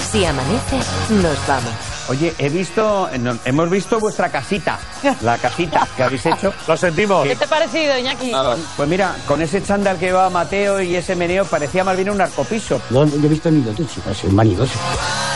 Si amanece, nos vamos. Oye, hemos visto vuestra casita, la casita que habéis hecho. Lo sentimos. ¿Qué te ha parecido, Iñaki? Pues mira, con ese chándal que llevaba Mateo y ese meneo parecía más bien un narcopiso. No, yo he visto ni lo tuyo, es manidoso.